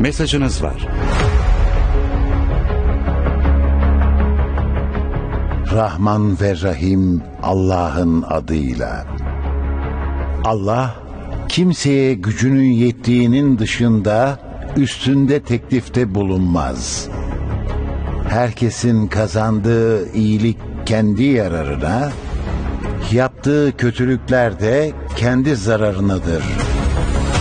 Mesajınız var. Rahman ve Rahim Allah'ın adıyla. Allah, kimseye gücünün yettiğinin dışında üstünde teklifte bulunmaz. Herkesin kazandığı iyilik kendi yararına, yaptığı kötülükler de kendi zararınadır.